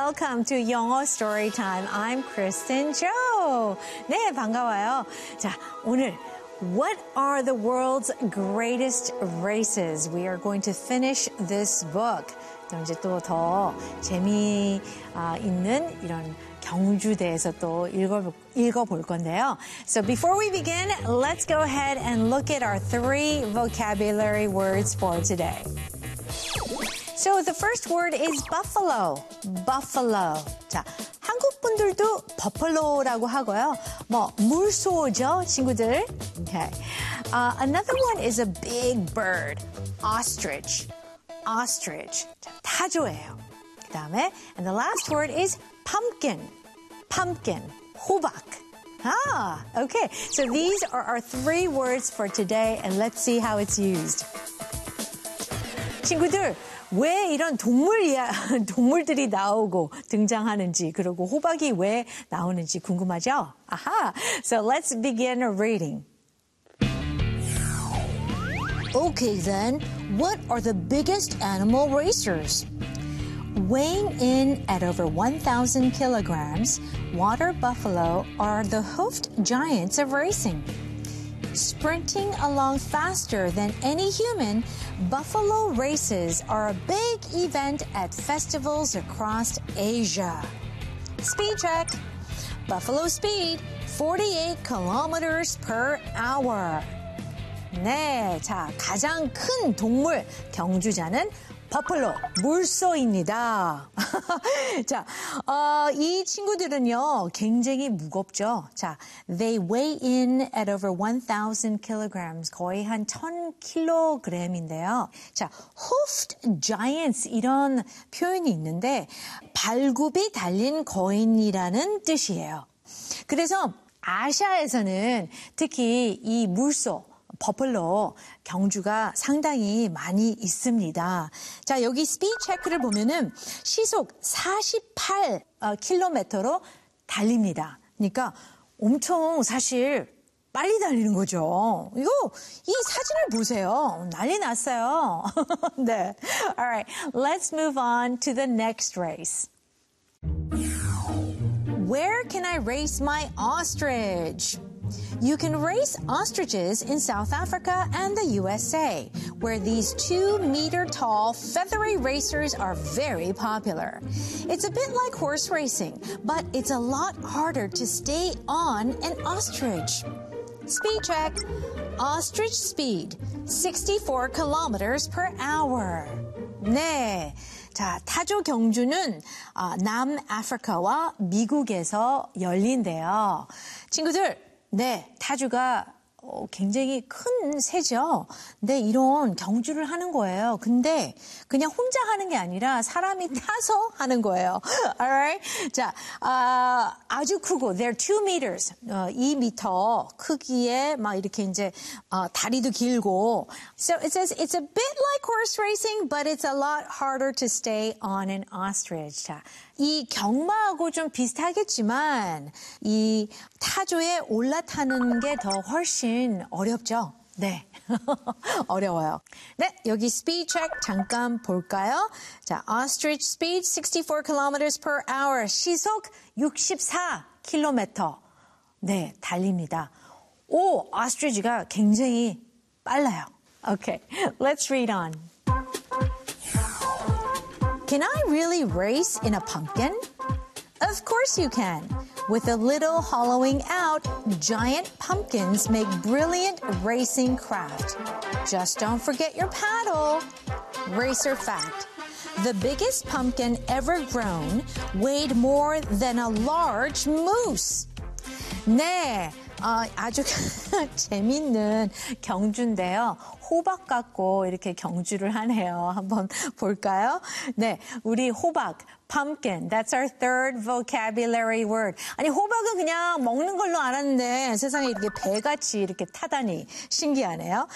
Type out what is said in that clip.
welcome to 영어 Storytime. I'm Kristen Jo. 네, 반가워요. 자, 오늘 What are the world's greatest races? We are going to finish this book. 이제 또 더 재미있는 이런 경주대에서 또 읽어볼 건데요. So before we begin, let's go ahead and look at our 3 vocabulary words for today. So the first word is buffalo. Buffalo. 자, 한국 분들도 버팔로라고 하고요. 물소죠, 친구들. Okay. Another one is a big bird. Ostrich. Ostrich. 자, 타조예요. 그 다음에, and the last word is pumpkin. Pumpkin. 호박. Okay. So these are our 3 words for today, and let's see how it's used. 친구들, 왜 이런 동물들이 나오고 등장하는지, 그리고 호박이 왜 나오는지 궁금하죠? Aha! So let's begin reading. Okay then, what are the biggest animal racers? Weighing in at over 1,000 kilograms, water buffalo are the hoofed giants of racing. Sprinting along faster than any human, buffalo races are a big event at festivals across Asia. Speed check. Buffalo speed, 48 kilometers per hour. 네, 자, 가장 큰 동물 경주자는 버팔로, 물소입니다. 자, 이 친구들은요, 굉장히 무겁죠. 자, they weigh in at over 1,000 kilograms, 거의 한 1,000kg인데요. 자, hoofed giants 이런 표현이 있는데, 발굽이 달린 거인이라는 뜻이에요. 그래서 아시아에서는 특히 이 물소, 버팔로 경주가 상당히 많이 있습니다. 자, 여기 스피드 체크를 보면은 시속 48km로 달립니다. 그러니까 엄청 사실 빨리 달리는 거죠. 이 사진을 보세요. 난리 났어요. 네. Alright, let's move on to the next race. Where can I race my ostrich? You can race ostriches in South Africa and the USA, where these 2-meter-tall feathery racers are very popular. It's a bit like horse racing, but it's a lot harder to stay on an ostrich. Speed check. Ostrich speed, 64 kilometers per hour. 네. 자, 타조 경주는 남아프리카와 미국에서 열린대요. 친구들, 네, 타조가 굉장히 큰 새죠. 근데 이런 경주를 하는 거예요. 근데 그냥 혼자 하는 게 아니라 사람이 타서 하는 거예요. Alright? 자, 아주 크고, they're 2 meters, 2m 크기에 막 이렇게 이제 다리도 길고. So it says it's a bit like horse racing, but it's a lot harder to stay on an ostrich. 자, 이 경마하고 좀 비슷하겠지만 이 타조에 올라타는 게 더 훨씬 어렵죠. 네, 어려워요. 네, 여기 speed check 잠깐 볼까요? 자, ostrich speed 64 kilometers per hour, 시속 64km. 네, 달립니다. 오, ostrich가 굉장히 빨라요. Okay, let's read on. Can I really race in a pumpkin? Of course you can. With a little hollowing out, giant pumpkins make brilliant racing craft. Just don't forget your paddle. Racer fact. The biggest pumpkin ever grown weighed more than a large moose. 네, 아주 재밌는 경주인데요. 호박 갖고 이렇게 경주를 하네요. 한번 볼까요? 네, 우리 호박, pumpkin. That's our 3rd vocabulary word. 아니, 호박은 그냥 먹는 걸로 알았는데 세상에 이렇게 배같이 이렇게 타다니 신기하네요.